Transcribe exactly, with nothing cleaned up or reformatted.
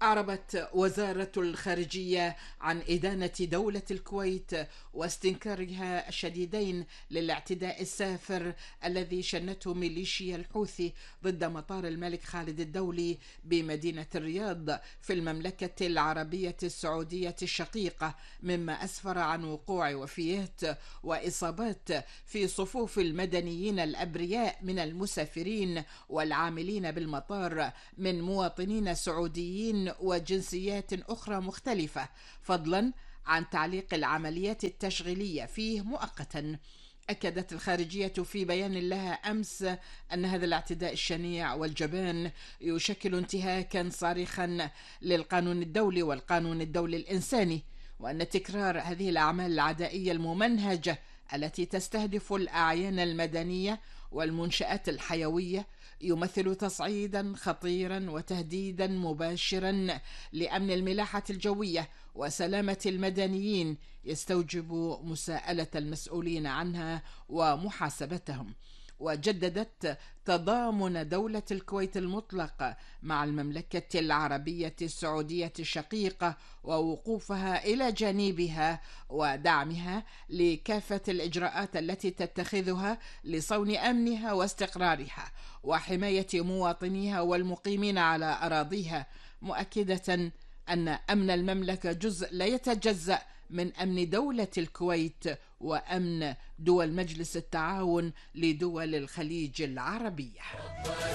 أعربت وزارة الخارجية عن إدانة دولة الكويت واستنكارها الشديدين للاعتداء السافر الذي شنته ميليشيا الحوثي ضد مطار الملك خالد الدولي بمدينة الرياض في المملكة العربية السعودية الشقيقة، مما أسفر عن وقوع وفيات وإصابات في صفوف المدنيين الأبرياء من المسافرين والعاملين بالمطار من مواطنين سعوديين وجنسيات أخرى مختلفة، فضلا عن تعليق العمليات التشغيلية فيه مؤقتا. أكدت الخارجية في بيان لها أمس أن هذا الاعتداء الشنيع والجبان يشكل انتهاكا صارخا للقانون الدولي والقانون الدولي الإنساني، وأن تكرار هذه الأعمال العدائية الممنهجة التي تستهدف الأعيان المدنية والمنشآت الحيوية يمثل تصعيدا خطيرا وتهديدا مباشرا لأمن الملاحة الجوية وسلامة المدنيين، يستوجب مساءلة المسؤولين عنها ومحاسبتهم. وجددت تضامن دولة الكويت المطلق مع المملكة العربية السعودية الشقيقة ووقوفها إلى جانبها ودعمها لكافة الإجراءات التي تتخذها لصون أمنها واستقرارها وحماية مواطنيها والمقيمين على أراضيها، مؤكدة أن أمن المملكة جزء لا يتجزأ من أمن دولة الكويت وأمن دول مجلس التعاون لدول الخليج العربية.